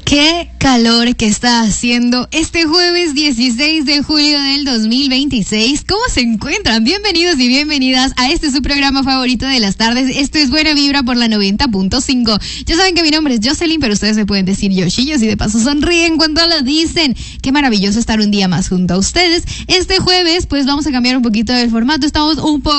Qué calor que está haciendo este jueves 16 de julio del 2026. ¿Cómo se encuentran? Bienvenidos y bienvenidas a este su programa favorito de las tardes. Esto es Buena Vibra por la 90.5. Ya saben que mi nombre es Jocelyn, pero ustedes me pueden decir Yoshillos y de paso sonríen cuando lo dicen. Qué maravilloso estar un día más junto a ustedes. Este jueves, pues vamos a cambiar un poquito del formato. Estamos un poco